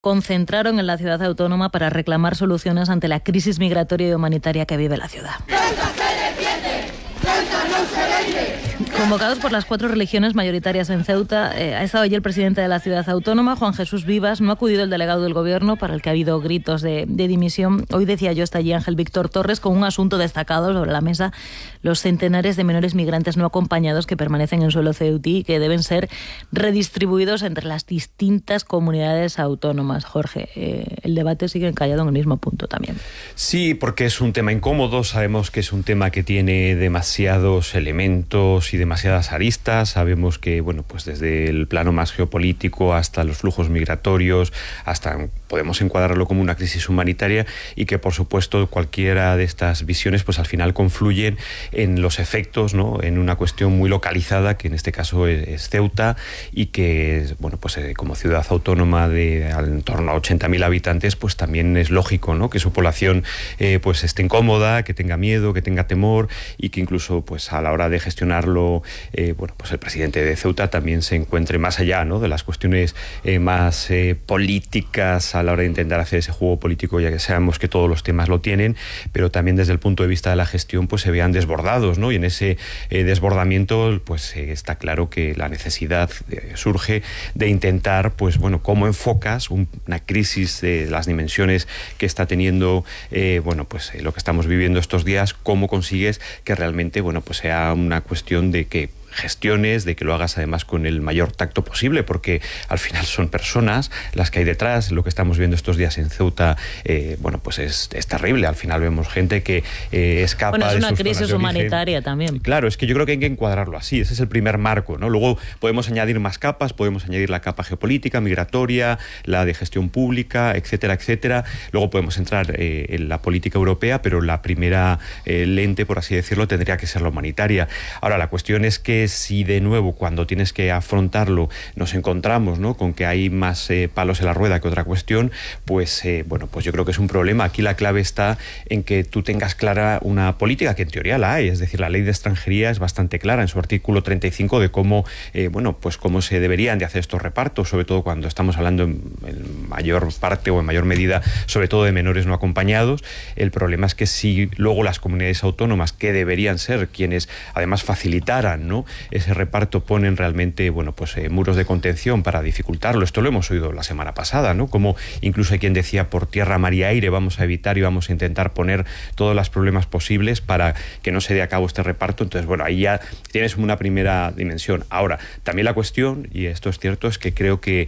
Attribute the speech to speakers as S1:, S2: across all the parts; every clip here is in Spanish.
S1: concentraron en la ciudad autónoma para reclamar soluciones ante la crisis migratoria y humanitaria que vive la ciudad. Convocados por las 4 religiones mayoritarias en Ceuta, ha estado allí el presidente de la ciudad autónoma, Juan Jesús Vivas. No ha acudido el delegado del gobierno, para el que ha habido gritos de dimisión. Hoy, decía yo, está allí Ángel Víctor Torres con un asunto destacado sobre la mesa: los centenares de menores migrantes no acompañados que permanecen en suelo ceutí y que deben ser redistribuidos entre las distintas comunidades autónomas. Jorge, el debate sigue encallado en el mismo punto también.
S2: Sí, porque es un tema incómodo. Sabemos que es un tema que tiene demasiados elementos y demasiadas aristas. Sabemos que, bueno, pues desde el plano más geopolítico hasta los flujos migratorios, hasta podemos encuadrarlo como una crisis humanitaria, y que, por supuesto, cualquiera de estas visiones pues al final confluyen en los efectos, ¿no?, en una cuestión muy localizada, que en este caso es Ceuta, y que, bueno, pues como ciudad autónoma de en torno a 80.000 habitantes, pues también es lógico, ¿no?, que su población pues esté incómoda, que tenga miedo, que tenga temor, y que incluso pues a la hora de gestionarlo, bueno, pues el presidente de Ceuta también se encuentre más allá, ¿no?, de las cuestiones más políticas, a la hora de intentar hacer ese juego político, ya que sabemos que todos los temas lo tienen, pero también desde el punto de vista de la gestión pues se vean desbordados, ¿no? Y en ese desbordamiento pues está claro que la necesidad surge de intentar, pues bueno, cómo enfocas una crisis de las dimensiones que está teniendo, bueno, pues lo que estamos viviendo estos días, cómo consigues que realmente, bueno, pues sea una cuestión de que gestiones, de que lo hagas además con el mayor tacto posible, porque al final son personas las que hay detrás. Lo que estamos viendo estos días en Ceuta, bueno, pues es terrible. Al final vemos gente que escapa de sus zonas de origen.
S1: Bueno, es una crisis humanitaria también.
S2: Claro, es que yo creo que hay que encuadrarlo así. Ese es el primer marco, ¿no? Luego podemos añadir más capas, podemos añadir la capa geopolítica, migratoria, la de gestión pública, etcétera, etcétera. Luego podemos entrar en la política europea, pero la primera lente, por así decirlo, tendría que ser la humanitaria. Ahora, la cuestión es que si de nuevo, cuando tienes que afrontarlo, nos encontramos, ¿no?, con que hay más palos en la rueda que otra cuestión, pues bueno, pues yo creo que es un problema. Aquí la clave está en que tú tengas clara una política, que en teoría la hay. Es decir, la ley de extranjería es bastante clara en su artículo 35 de cómo, bueno, pues cómo se deberían de hacer estos repartos, sobre todo cuando estamos hablando en mayor parte o en mayor medida, sobre todo de menores no acompañados. El problema es que si luego las comunidades autónomas, que deberían ser quienes además facilitaran, ¿no?, ese reparto, ponen realmente, bueno, pues muros de contención para dificultarlo. Esto lo hemos oído la semana pasada, ¿no?, como incluso hay quien decía por tierra, mar y aire vamos a evitar y vamos a intentar poner todos los problemas posibles para que no se dé a cabo este reparto. Entonces, bueno, ahí ya tienes una primera dimensión. Ahora, también la cuestión, y esto es cierto, es que creo que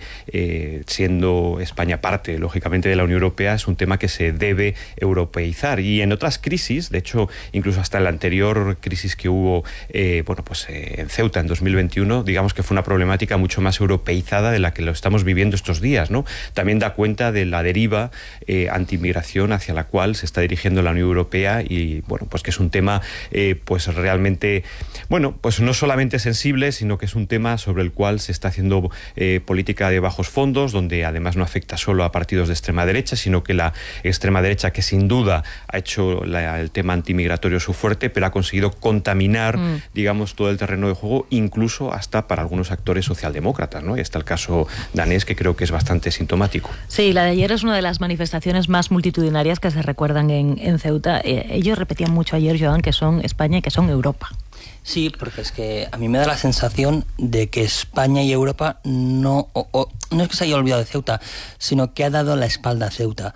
S2: siendo España parte, lógicamente, de la Unión Europea, es un tema que se debe europeizar. Y en otras crisis, de hecho, incluso hasta en la anterior crisis que hubo, bueno, pues en Ceuta en 2021, digamos que fue una problemática mucho más europeizada de la que lo estamos viviendo estos días, ¿no? También da cuenta de la deriva antimigración hacia la cual se está dirigiendo la Unión Europea, y bueno, pues que es un tema pues realmente, bueno, pues no solamente sensible, sino que es un tema sobre el cual se está haciendo política de bajos fondos, donde además no afecta solo a partidos de extrema derecha, sino que la extrema derecha, que sin duda ha hecho el tema antimigratorio su fuerte, pero ha conseguido contaminar, digamos, todo el terreno de juego, incluso hasta para algunos actores socialdemócratas, ¿no? Y está el caso danés, que creo que es bastante sintomático.
S1: Sí, la de ayer es una de las manifestaciones más multitudinarias que se recuerdan en Ceuta. Ellos repetían mucho ayer, Joan, que son España y que son Europa.
S3: Sí, porque es que a mí me da la sensación de que España y Europa no es que se haya olvidado de Ceuta, sino que ha dado la espalda a Ceuta.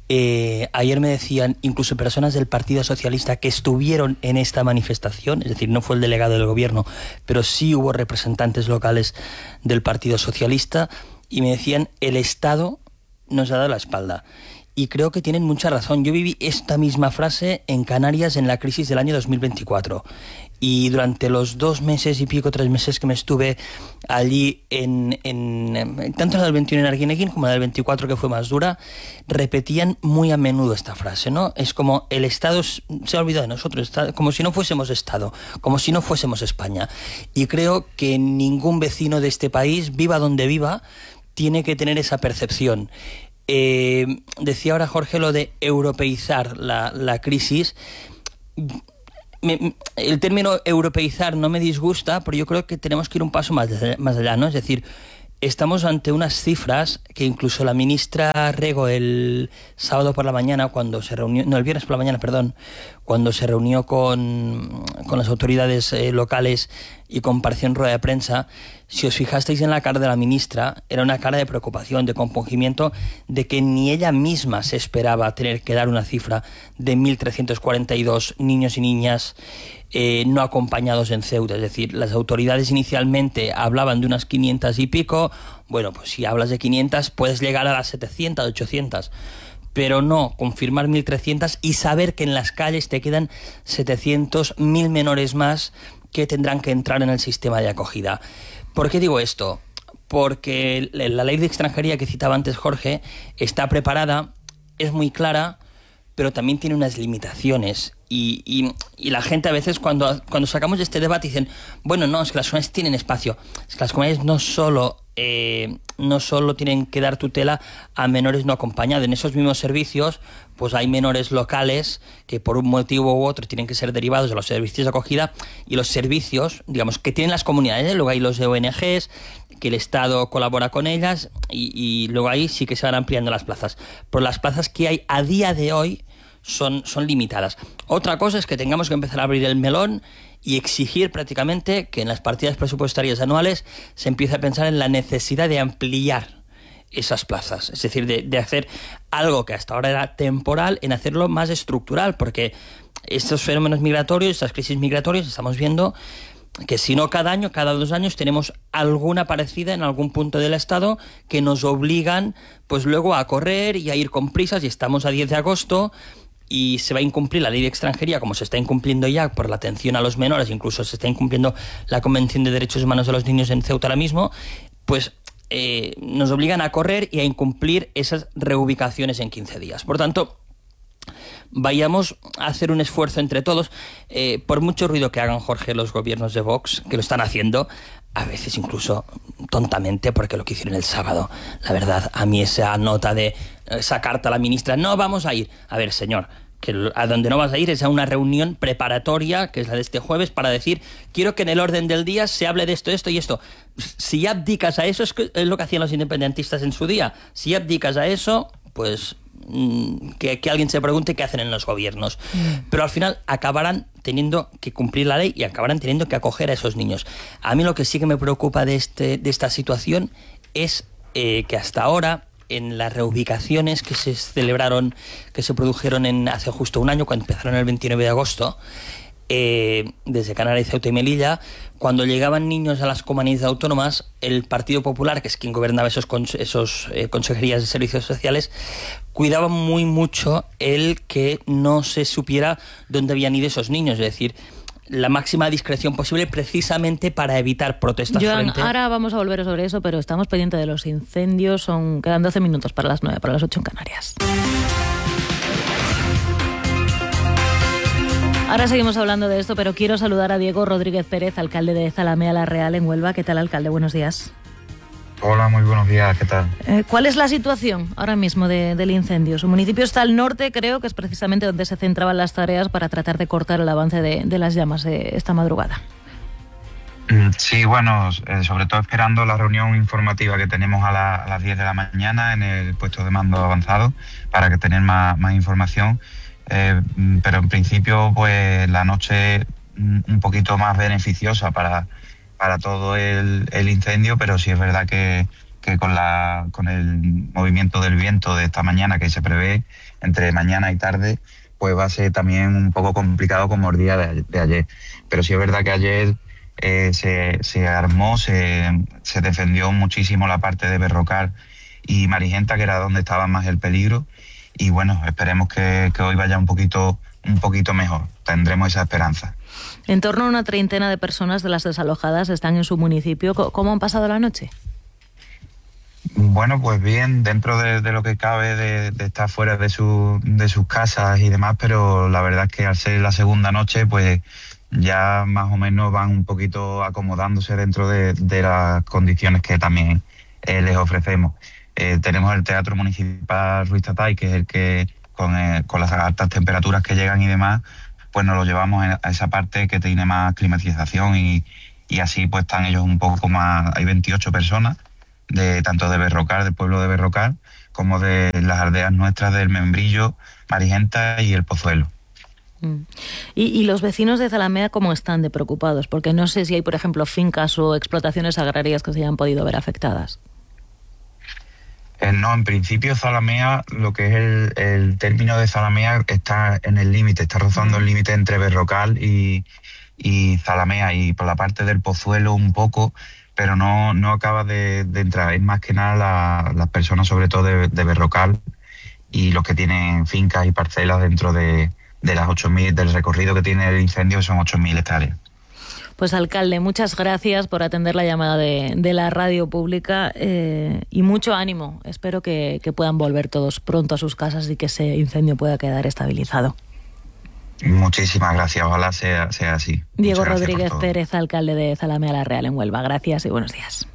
S3: Ayer me decían incluso personas del Partido Socialista que estuvieron en esta manifestación, es decir, no fue el delegado del gobierno, pero sí hubo representantes locales del Partido Socialista, y me decían: el Estado nos ha dado la espalda. Y creo que tienen mucha razón. Yo viví esta misma frase en Canarias en la crisis del año 2024. Y durante los 2 meses y pico, 3 meses que me estuve allí, tanto la del 21 en Arguineguín como la del 24, que fue más dura, repetían muy a menudo esta frase, ¿no? Es como el Estado se ha olvidado de nosotros, como si no fuésemos Estado, como si no fuésemos España. Y creo que ningún vecino de este país, viva donde viva, tiene que tener esa percepción. Decía ahora Jorge lo de europeizar la crisis. El término europeizar no me disgusta, pero yo creo que tenemos que ir un paso más allá, ¿no? Es decir, estamos ante unas cifras que incluso la ministra Rego el sábado por la mañana, cuando se reunió, no, el viernes por la mañana, perdón, cuando se reunió con las autoridades locales y compareció en rueda de prensa, si os fijasteis en la cara de la ministra, era una cara de preocupación, de compungimiento, de que ni ella misma se esperaba tener que dar una cifra de 1.342 niños y niñas no acompañados en Ceuta. Es decir, las autoridades inicialmente hablaban de unas 500 y pico. Bueno, pues si hablas de 500 puedes llegar a las 700, 800. Pero no, confirmar 1.300 y saber que en las calles te quedan 700, 1.000 menores más que tendrán que entrar en el sistema de acogida. ¿Por qué digo esto? Porque la ley de extranjería que citaba antes Jorge está preparada, es muy clara, pero también tiene unas limitaciones. Y la gente a veces cuando sacamos este debate dicen, bueno, no, es que las comunidades tienen espacio. Es que las comunidades no solo tienen que dar tutela a menores no acompañados. En esos mismos servicios pues hay menores locales que por un motivo u otro tienen que ser derivados de los servicios de acogida, y los servicios, digamos, que tienen las comunidades, luego hay los de ONGs, que el Estado colabora con ellas, y luego ahí sí que se van ampliando las plazas. Pero las plazas que hay a día de hoy son limitadas. Otra cosa es que tengamos que empezar a abrir el melón y exigir prácticamente que en las partidas presupuestarias anuales se empiece a pensar en la necesidad de ampliar esas plazas, es decir, de hacer algo que hasta ahora era temporal, en hacerlo más estructural, porque estos fenómenos migratorios, estas crisis migratorias, estamos viendo que si no cada año, cada 2 años tenemos alguna parecida en algún punto del Estado que nos obligan pues luego a correr y a ir con prisas, y estamos a 10 de agosto y se va a incumplir la ley de extranjería, como se está incumpliendo ya por la atención a los menores, incluso se está incumpliendo la Convención de Derechos Humanos de los Niños en Ceuta ahora mismo, pues nos obligan a correr y a incumplir esas reubicaciones en 15 días. Por tanto, vayamos a hacer un esfuerzo entre todos, por mucho ruido que hagan, Jorge, los gobiernos de Vox, que lo están haciendo, a veces incluso tontamente, porque lo que hicieron el sábado, la verdad, a mí esa nota de esa carta a la ministra, no vamos a ir. A ver, señor, que a donde no vas a ir es a una reunión preparatoria, que es la de este jueves, para decir, quiero que en el orden del día se hable de esto, esto y esto. Si ya abdicas a eso, es lo que hacían los independentistas en su día, si ya abdicas a eso, pues que alguien se pregunte qué hacen en los gobiernos. Pero al final acabarán teniendo que cumplir la ley y acabarán teniendo que acoger a esos niños. A mí lo que sí que me preocupa de esta situación es que hasta ahora, en las reubicaciones que se celebraron, que se produjeron hace justo un año, cuando empezaron el 29 de agosto, desde Canarias, Ceuta y Melilla, cuando llegaban niños a las comunidades autónomas, el Partido Popular, que es quien gobernaba esos consejerías de servicios sociales, cuidaba muy mucho el que no se supiera dónde habían ido esos niños, es decir, la máxima discreción posible, precisamente para evitar protestas.
S1: Joan, ahora vamos a volver sobre eso, pero estamos pendientes de los incendios. Quedan 12 minutos para las 9, para las 8 en Canarias. Ahora seguimos hablando de esto, pero quiero saludar a Diego Rodríguez Pérez, alcalde de Zalamea la Real, en Huelva. ¿Qué tal, alcalde? Buenos días.
S4: Hola, muy buenos días, ¿qué tal?
S1: ¿Cuál es la situación ahora mismo del incendio? Su municipio está al norte, creo que es precisamente donde se centraban las tareas para tratar de cortar el avance de las llamas esta madrugada.
S4: Sí, bueno, sobre todo esperando la reunión informativa que tenemos a las 10 de la mañana en el puesto de mando avanzado para que tener más información. Pero en principio, pues la noche un poquito más beneficiosa para todo el incendio, pero sí es verdad que con el movimiento del viento de esta mañana que se prevé entre mañana y tarde, pues va a ser también un poco complicado como el día de ayer. Pero sí es verdad que ayer se armó, se defendió muchísimo la parte de Berrocal y Marigenta, que era donde estaba más el peligro, y bueno, esperemos que hoy vaya un poquito mejor, tendremos esa esperanza.
S1: En torno a una treintena de personas de las desalojadas están en su municipio. ¿Cómo han pasado la noche?
S4: Bueno, pues bien, dentro de lo que cabe de estar fuera de sus casas y demás, pero la verdad es que al ser la segunda noche, pues ya más o menos van un poquito acomodándose dentro de las condiciones que también les ofrecemos. Tenemos el Teatro Municipal Ruiz Tatay, que es el que con las altas temperaturas que llegan y demás, pues nos lo llevamos a esa parte que tiene más climatización y así pues están ellos un poco más. Hay 28 personas tanto de Berrocal, del pueblo de Berrocal, como de las aldeas nuestras del Membrillo, Marigenta y el Pozuelo.
S1: ¿Y los vecinos de Zalamea cómo están de preocupados? Porque no sé si hay, por ejemplo, fincas o explotaciones agrarias que se hayan podido ver afectadas.
S4: No, en principio Zalamea, lo que es el término de Zalamea está en el límite, está rozando el límite entre Berrocal y Zalamea, y por la parte del Pozuelo un poco, pero no acaba de entrar. Es más que nada las personas, sobre todo de Berrocal, y los que tienen fincas y parcelas dentro de las 8.000, del recorrido que tiene el incendio, que son 8.000 hectáreas.
S1: Pues alcalde, muchas gracias por atender la llamada de la radio pública y mucho ánimo. Espero que puedan volver todos pronto a sus casas y que ese incendio pueda quedar estabilizado.
S4: Muchísimas gracias, ojalá sea así.
S1: Diego Rodríguez Pérez, alcalde de Zalamea la Real en Huelva. Gracias y buenos días.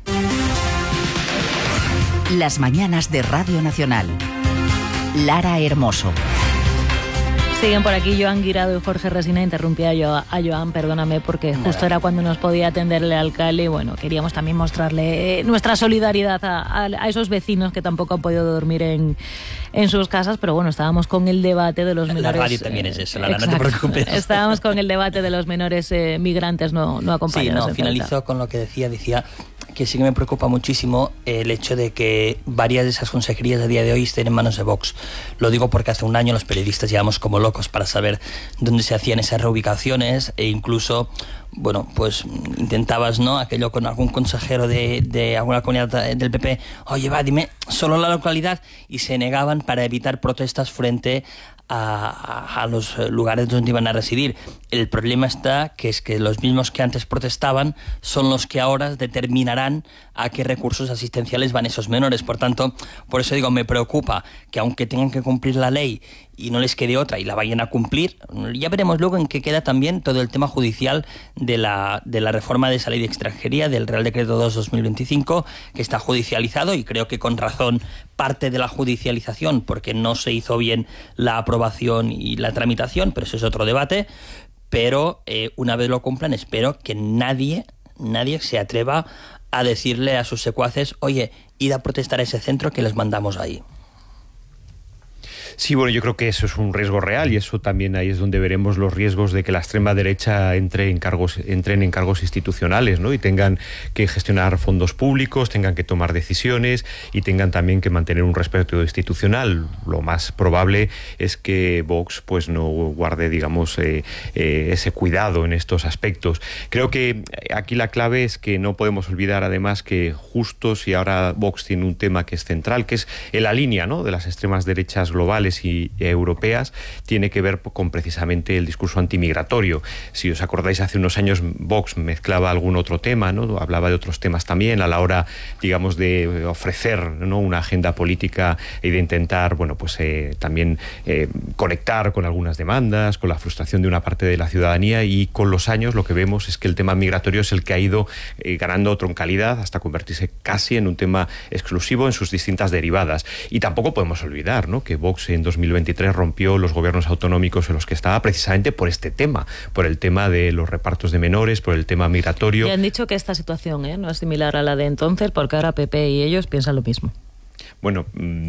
S5: Las mañanas de Radio Nacional. Lara Hermoso.
S1: Siguen por aquí Joan Guirado y Jorge Resina. Interrumpía yo a Joan, perdóname, porque justo era cuando nos podía atender el alcalde y bueno, queríamos también mostrarle nuestra solidaridad a esos vecinos que tampoco han podido dormir en sus casas, pero bueno, estábamos con el debate de los menores...
S3: La radio también es eso, Lara, no te preocupes.
S1: Estábamos con el debate de los menores migrantes no acompañados.
S3: Sí, finalizó con lo que decía que sí que me preocupa muchísimo el hecho de que varias de esas consejerías a día de hoy estén en manos de Vox. Lo digo porque hace un año los periodistas llevamos como locos para saber dónde se hacían esas reubicaciones e incluso, bueno, pues intentabas, ¿no?, aquello con algún consejero de alguna comunidad del PP, oye, dime solo la localidad, y se negaban para evitar protestas frente a los lugares donde iban a residir. El problema está que es que los mismos que antes protestaban son los que ahora determinarán a qué recursos asistenciales van esos menores. Por tanto, por eso digo, me preocupa que aunque tengan que cumplir la ley y no les quede otra y la vayan a cumplir, ya veremos luego en qué queda también todo el tema judicial de la reforma de esa ley de extranjería, del Real Decreto 2/2025, que está judicializado, y creo que con razón parte de la judicialización, porque no se hizo bien la aprobación y la tramitación, pero eso es otro debate. Pero una vez lo cumplan, espero que nadie se atreva a decirle a sus secuaces, oye, id a protestar a ese centro que les mandamos ahí.
S2: Sí, bueno, yo creo que eso es un riesgo real, y eso también ahí es donde veremos los riesgos de que la extrema derecha entren en cargos institucionales, ¿no? Y tengan que gestionar fondos públicos, tengan que tomar decisiones y tengan también que mantener un respeto institucional. Lo más probable es que Vox pues no guarde, digamos, ese cuidado en estos aspectos. Creo que aquí la clave es que no podemos olvidar además que justo si ahora Vox tiene un tema que es central, que es en la línea, ¿no?, de las extremas derechas globales y europeas, tiene que ver con precisamente el discurso antimigratorio. Si os acordáis, hace unos años Vox mezclaba algún otro tema, ¿no?, hablaba de otros temas también a la hora, digamos, de ofrecer, ¿no?, una agenda política y de intentar, bueno, pues también conectar con algunas demandas, con la frustración de una parte de la ciudadanía, y con los años lo que vemos es que el tema migratorio es el que ha ido ganando troncalidad hasta convertirse casi en un tema exclusivo en sus distintas derivadas. Y tampoco podemos olvidar, ¿no?, que Vox en 2023 rompió los gobiernos autonómicos en los que estaba precisamente por este tema, por el tema de los repartos de menores, por el tema migratorio.
S1: Y han dicho que esta situación no es similar a la de entonces, porque ahora PP y ellos piensan lo mismo.
S2: Bueno,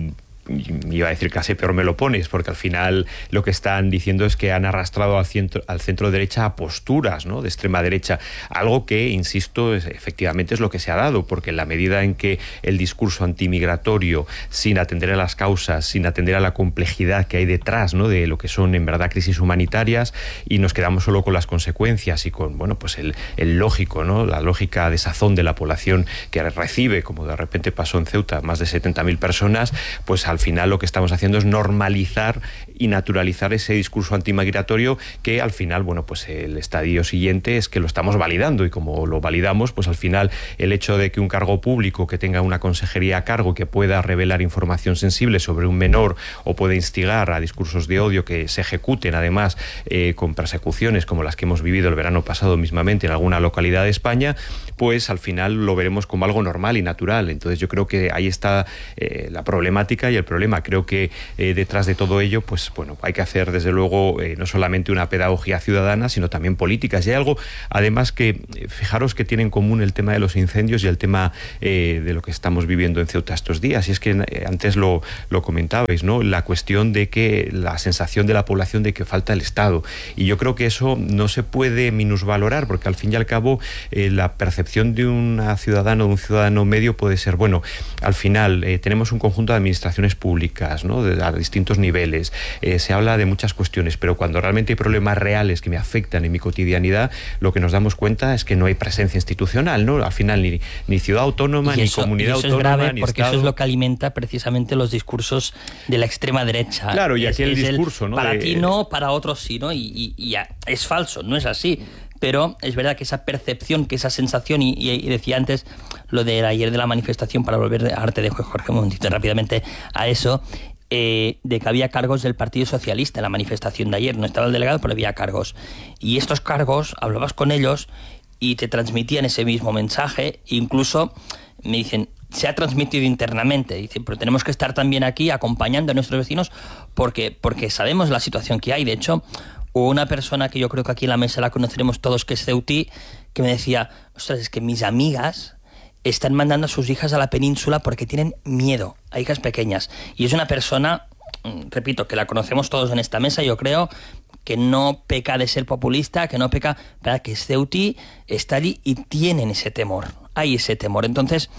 S2: iba a decir casi peor me lo pones, porque al final lo que están diciendo es que han arrastrado al centro derecha a posturas, ¿no?, de extrema derecha, algo que, insisto, efectivamente es lo que se ha dado, porque en la medida en que el discurso antimigratorio, sin atender a las causas, sin atender a la complejidad que hay detrás, ¿no?, de lo que son en verdad crisis humanitarias, y nos quedamos solo con las consecuencias y con, bueno, pues el lógico, ¿no?, la lógica de sazón de la población que recibe, como de repente pasó en Ceuta, más de 70.000 personas, pues al final lo que estamos haciendo es normalizar y naturalizar ese discurso antimigratorio que al final, bueno, pues el estadio siguiente es que lo estamos validando, y como lo validamos, pues al final el hecho de que un cargo público que tenga una consejería a cargo que pueda revelar información sensible sobre un menor o pueda instigar a discursos de odio que se ejecuten además con persecuciones como las que hemos vivido el verano pasado mismamente en alguna localidad de España, pues al final lo veremos como algo normal y natural. Entonces yo creo que ahí está la problemática, y el problema. Creo que detrás de todo ello, pues bueno, hay que hacer desde luego no solamente una pedagogía ciudadana, sino también políticas. Y hay algo, además, que fijaros que tiene en común el tema de los incendios y el tema de lo que estamos viviendo en Ceuta estos días. Y es que antes lo comentabais, ¿no? La cuestión de que la sensación de la población de que falta el Estado. Y yo creo que eso no se puede minusvalorar, porque al fin y al cabo la percepción de una ciudadana o de un ciudadano medio puede ser, bueno, al final tenemos un conjunto de administraciones públicas, ¿no? A distintos niveles. Se habla de muchas cuestiones, pero cuando realmente hay problemas reales que me afectan en mi cotidianidad, lo que nos damos cuenta es que no hay presencia institucional, ¿no? Al final ni ciudad autónoma, ni comunidad autónoma,
S3: es grave,
S2: ni
S3: porque
S2: Estado.
S3: Eso es lo que alimenta precisamente los discursos de la extrema derecha.
S2: Claro, y aquí el discurso, ¿no?
S3: Para ti no, para otros sí, ¿no? Y es falso, no es así. Pero es verdad que esa percepción, que esa sensación, y decía antes lo de ayer de la manifestación, para volver a arte de Jorge un momentito rápidamente a eso, de que había cargos del Partido Socialista en la manifestación de ayer. No estaba el delegado, pero había cargos. Y estos cargos, hablabas con ellos y te transmitían ese mismo mensaje. Incluso me dicen, se ha transmitido internamente. Dicen, pero tenemos que estar también aquí acompañando a nuestros vecinos porque sabemos la situación que hay. De hecho, hubo una persona que yo creo que aquí en la mesa la conoceremos todos, que es ceutí, que me decía, ostras, es que mis amigas están mandando a sus hijas a la península porque tienen miedo, a hijas pequeñas. Y es una persona, repito, que la conocemos todos en esta mesa, yo creo, que no peca de ser populista, que no peca, ¿verdad? Que es ceutí, está allí y tienen ese temor, hay ese temor. Entonces,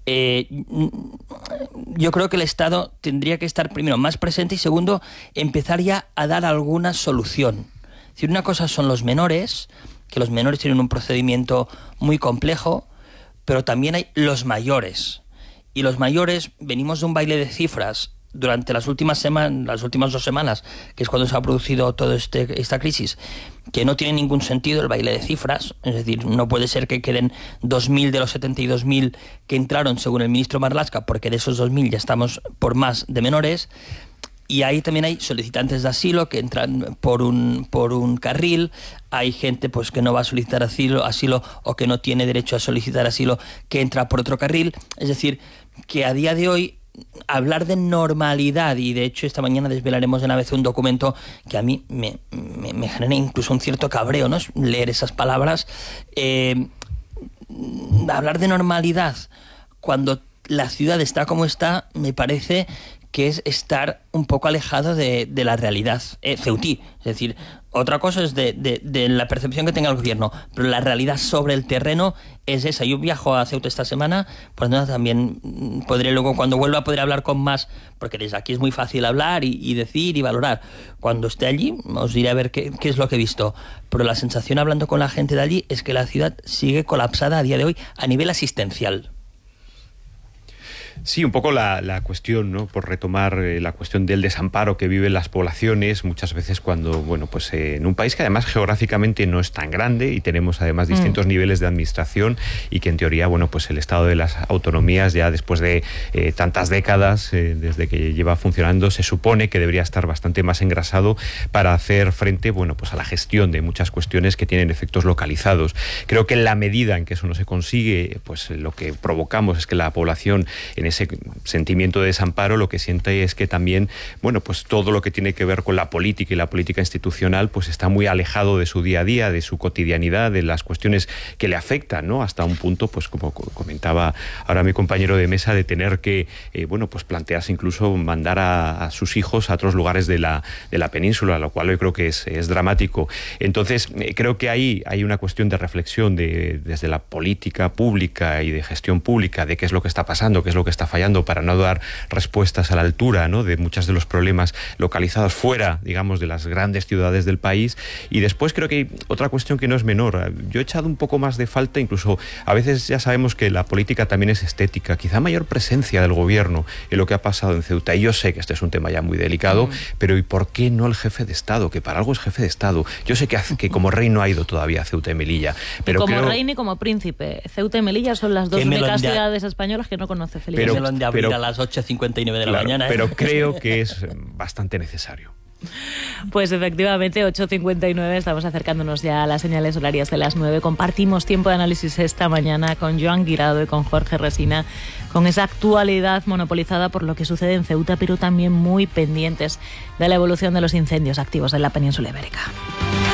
S3: yo creo que el Estado tendría que estar primero más presente y segundo, empezar ya a dar alguna solución. Es decir, una cosa son los menores, que los menores tienen un procedimiento muy complejo, pero también hay los mayores. Y los mayores venimos de un baile de cifras durante las últimas 2 semanas, que es cuando se ha producido toda esta crisis, que no tiene ningún sentido el baile de cifras. Es decir, no puede ser que queden 2.000 de los 72.000 que entraron, según el ministro Marlaska, porque de esos 2.000 ya estamos por más de menores. Y ahí también hay solicitantes de asilo que entran por un carril. Hay gente pues que no va a solicitar asilo o que no tiene derecho a solicitar asilo, que entra por otro carril. Es decir, que a día de hoy hablar de normalidad, y de hecho esta mañana desvelaremos en ABC un documento que a mí me genera incluso un cierto cabreo, ¿no? Leer esas palabras. Hablar de normalidad cuando la ciudad está como está, me parece que es estar un poco alejado de la realidad ceutí. Es decir, otra cosa es de la percepción que tenga el gobierno, pero la realidad sobre el terreno es esa. Yo viajo a Ceuta esta semana, por lo tanto también podré luego, cuando vuelva, poder hablar con más, porque desde aquí es muy fácil hablar y decir y valorar. Cuando esté allí os diré a ver qué es lo que he visto, pero la sensación hablando con la gente de allí es que la ciudad sigue colapsada a día de hoy a nivel asistencial.
S2: Sí, un poco la cuestión, ¿no? Por retomar la cuestión del desamparo que viven las poblaciones muchas veces cuando, bueno, pues en un país que además geográficamente no es tan grande y tenemos además distintos niveles de administración, y que en teoría, bueno, pues el estado de las autonomías ya después de tantas décadas desde que lleva funcionando, se supone que debería estar bastante más engrasado para hacer frente, bueno, pues a la gestión de muchas cuestiones que tienen efectos localizados. Creo que en la medida en que eso no se consigue, pues lo que provocamos es que la población, en ese sentimiento de desamparo, lo que siente es que también, bueno, pues todo lo que tiene que ver con la política y la política institucional, pues está muy alejado de su día a día, de su cotidianidad, de las cuestiones que le afectan, ¿no? Hasta un punto, pues como comentaba ahora mi compañero de mesa, de tener que, bueno, pues plantearse incluso mandar a sus hijos a otros lugares de la península, lo cual yo creo que es dramático. Entonces, creo que ahí hay una cuestión de reflexión desde la política pública y de gestión pública, de qué es lo que está pasando, qué es lo que está fallando, para no dar respuestas a la altura, ¿no? De muchos de los problemas localizados fuera, digamos, de las grandes ciudades del país. Y después creo que hay otra cuestión que no es menor. Yo he echado un poco más de falta, incluso a veces ya sabemos que la política también es estética, quizá mayor presencia del gobierno en lo que ha pasado en Ceuta. Y yo sé que este es un tema ya muy delicado, pero ¿y por qué no el jefe de Estado? Que para algo es jefe de Estado. Yo sé que como rey no ha ido todavía a Ceuta y Melilla, pero
S1: como rey ni como príncipe. Ceuta y Melilla son las dos únicas ciudades españolas que no conoce Felipe.
S3: De abrir a las 8:59 de la mañana.
S2: Pero creo que es bastante necesario.
S1: Pues efectivamente, 8:59, estamos acercándonos ya a las señales horarias de las 9. Compartimos tiempo de análisis esta mañana con Joan Guirado y con Jorge Resina con esa actualidad monopolizada por lo que sucede en Ceuta, pero también muy pendientes de la evolución de los incendios activos en la península ibérica.